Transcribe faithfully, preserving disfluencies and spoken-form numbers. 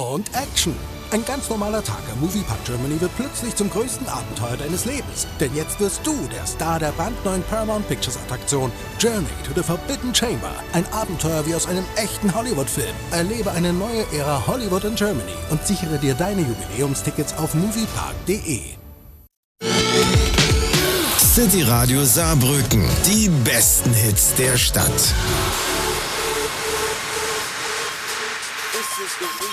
und Action. Ein ganz normaler Tag am Moviepark Germany wird plötzlich zum größten Abenteuer deines Lebens. Denn jetzt wirst du der Star der brandneuen Paramount Pictures Attraktion Journey to the Forbidden Chamber. Ein Abenteuer wie aus einem echten Hollywood-Film. Erlebe eine neue Ära Hollywood in Germany und sichere dir deine Jubiläumstickets auf moviepark punkt de. City Radio Saarbrücken. Die besten Hits der Stadt. This is the